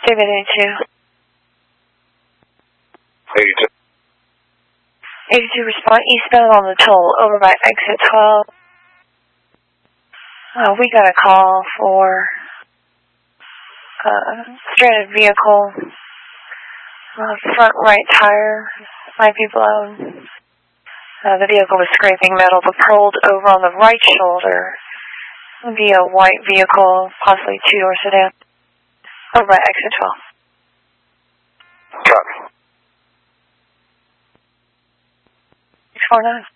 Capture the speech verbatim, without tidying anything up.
David eighty-two. eighty-two. eighty-two, respond eastbound on the toll, over by exit twelve. Uh, we got a call for a uh, stranded vehicle. Uh, front right tire might be blown. Uh, the vehicle was scraping metal, but pulled over on the right shoulder via a white vehicle, possibly two-door sedan, over by exit twelve. Copy. six four nine.